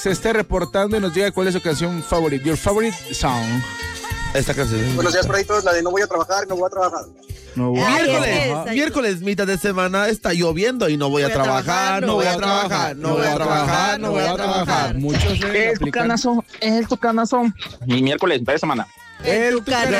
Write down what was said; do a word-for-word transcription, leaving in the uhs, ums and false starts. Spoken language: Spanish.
se esté reportando y nos diga cuál es su canción favorita, your favorite song. Esta canción. Buenos días, todos, la de no voy a trabajar, no voy a trabajar. No voy a Miércoles, trabajar. miércoles, mitad de semana, está lloviendo y no voy a trabajar, no voy a trabajar, no voy a trabajar, no voy a trabajar. Muchos se Es tu aplican. canazo, es tu canazo. Mi miércoles, mitad de semana. El tucanazo.